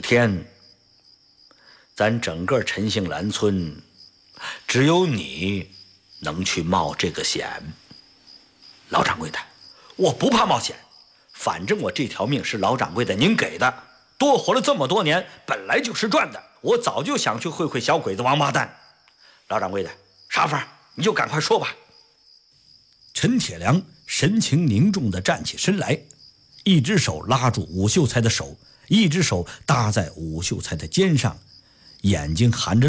天，咱整个陈姓兰村，只有你能去冒这个险。老掌柜的，我不怕冒险，反正我这条命是老掌柜的您给的，多活了这么多年，本来就是赚的。我早就想去会会小鬼子王八蛋。老掌柜的，啥法你就赶快说吧。 陈铁良神情凝重地站起身来，一只手拉住武秀才的手，一只手搭在武秀才的肩上，眼睛含着